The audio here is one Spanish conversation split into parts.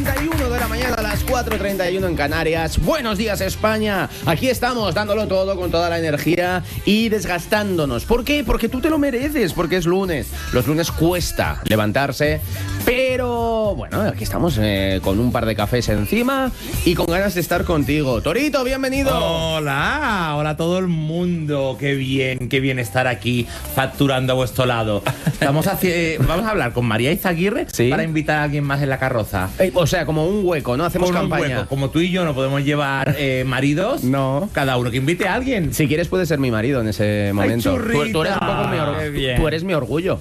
31 de la mañana a las 4:31 en Canarias. Buenos días, España. Aquí estamos dándolo todo con toda la energía y desgastándonos. ¿Por qué? Porque tú te lo mereces, porque es lunes. Los lunes cuesta levantarse, pero bueno, aquí estamos con un par de cafés encima y con ganas de estar contigo. Torito, bienvenido. Hola a todo el mundo. Qué bien estar aquí facturando a vuestro lado. Vamos a hablar con María Izaguirre, ¿sí?, para invitar a alguien más en la carroza. O sea, como un hueco, ¿no? Hacemos campaña. Un hueco. Como tú y yo no podemos llevar maridos, no. Cada uno que invite a alguien. Si quieres puedes ser mi marido en ese momento. Ay, tú eres un poco mi orgullo. Tú eres mi orgullo.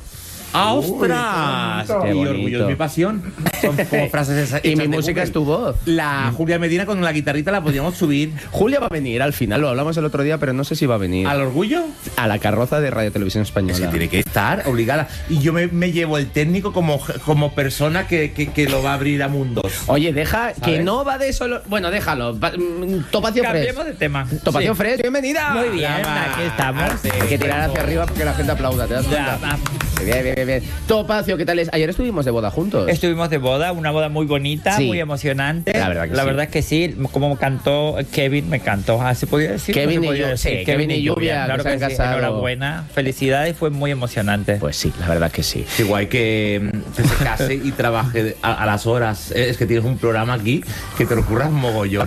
¡Ostras! Y orgullo es mi pasión. Son como frases y mi música es tu voz. La Julia Medina con la guitarrita la podríamos subir. Julia va a venir al final, lo hablamos el otro día, pero no sé si va a venir. ¿Al orgullo? A la carroza de Radio Televisión Española. Es que tiene que estar obligada. Y yo me llevo el técnico como persona que lo va a abrir a mundos. Oye, deja, ¿sabes? Que no va de solo. Bueno, déjalo. Topacio Fresh. Cambiemos de tema. Topacio Fresh, bienvenida. Muy bien, aquí estamos. Hay que tirar hacia arriba porque la gente aplauda, ¿te das cuenta? Bien. Topacio, ¿qué tal es? Ayer estuvimos de boda juntos. Estuvimos de boda, una boda muy bonita, sí, muy emocionante. La verdad que sí. Como cantó Kevin, me encantó. ¿Se podía decir? Kevin y Lluvia, claro que sí. Enhorabuena, felicidades, fue muy emocionante. Pues sí, la verdad que sí. Es igual que se case y trabaje a las horas. Es que tienes un programa aquí que te lo curras mogollón.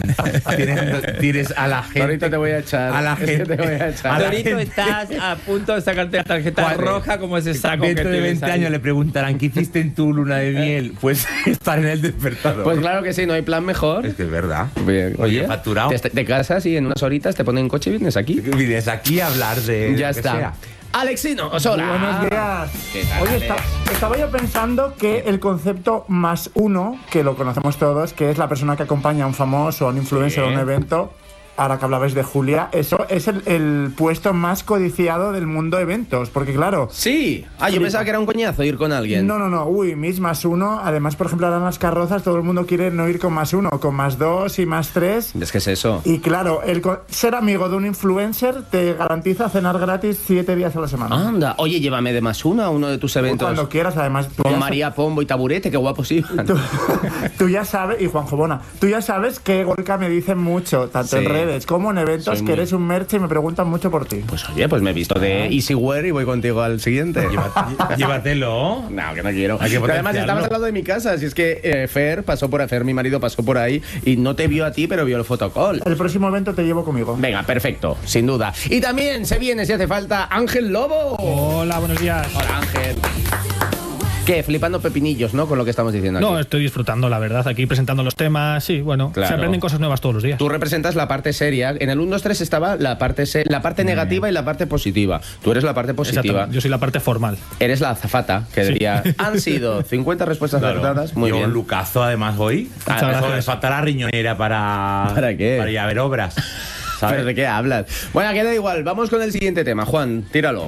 Tienes a la gente. Ahorita te voy a echar. A la gente. Ahorita estás a punto de sacarte la tarjeta roja como ese saco. Dentro de 20 años le preguntarán ¿qué hiciste en tu luna de miel? Pues estar en el despertador. Pues claro que sí, no hay plan mejor. Es que es verdad. Bien. Oye, facturado. Te casas y en unas horitas te ponen coche y vienes aquí. Vienes aquí a hablar de. Ya está. Sea. Alexino, hola. Buenos días. ¿Qué tal, Oye, estaba yo pensando que el concepto más uno, que lo conocemos todos, que es la persona que acompaña a un famoso, a un influencer, a un evento. Ahora que hablabais de Julia, eso es el puesto más codiciado del mundo de eventos, porque claro... Sí. Yo pensaba que era un coñazo ir con alguien. No. Uy, mis más uno. Además, por ejemplo, ahora en las carrozas todo el mundo quiere no ir con más uno, con más dos y más tres. Es que es eso. Y claro, ser amigo de un influencer te garantiza cenar gratis 7 días a la semana. Anda. Oye, llévame de más uno a uno de tus eventos. Cuando quieras, además. Con María Pombo y Taburete, qué guapos iban. Tú ya sabes, y Juanjo Bona, tú ya sabes que Gorka me dice mucho, tanto en redes como en eventos, que eres un merche y me preguntan mucho por ti. Pues oye, pues me he visto de Easyware y voy contigo al siguiente. Llévatelo. No, que no quiero. Además estabas al lado de mi casa, si es que Fer mi marido pasó por ahí y no te vio a ti, pero vio el fotocall. El próximo evento te llevo conmigo. Venga, perfecto, sin duda. Y también se viene, si hace falta, Ángel Lobo. Hola, buenos días. Hola, Ángel. ¿Qué? Flipando pepinillos, ¿no? Con lo que estamos diciendo aquí. No, estoy disfrutando, la verdad, aquí presentando los temas. Sí, bueno, claro. Se aprenden cosas nuevas todos los días. Tú representas la parte seria. En el 1, 2, 3 estaba la parte negativa y la parte positiva. Tú eres la parte positiva. Yo soy la parte formal. Eres la azafata, que diría, han sido 50 respuestas acertadas. Muy bien. Un lucazo, además, hoy. Me falta la riñonera ¿Para qué? Para ir a ver obras. ¿Sabes? ¿Pero de qué hablas? Bueno, queda igual. Vamos con el siguiente tema. Juan, tíralo.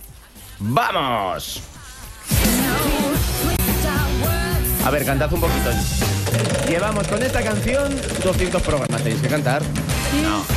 ¡Vamos! A ver, cantad un poquito. Llevamos con esta canción 200 programas. ¿Tenéis que cantar? Sí. No.